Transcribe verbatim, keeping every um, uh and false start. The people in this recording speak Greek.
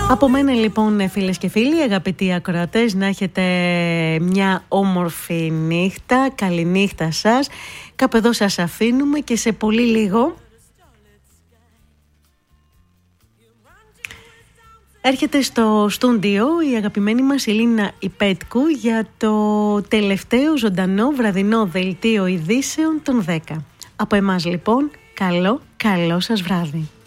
Από μένα λοιπόν, φίλες και φίλοι, αγαπητοί ακροατές, να έχετε μια όμορφη νύχτα. Καληνύχτα σας. Κάπου εδώ σας αφήνουμε και σε πολύ λίγο έρχεται στο στούντιο η αγαπημένη μας Ελίνα Ιπέτκου για το τελευταίο ζωντανό βραδινό δελτίο ειδήσεων των δέκα. Από εμάς λοιπόν, καλό, καλό σας βράδυ.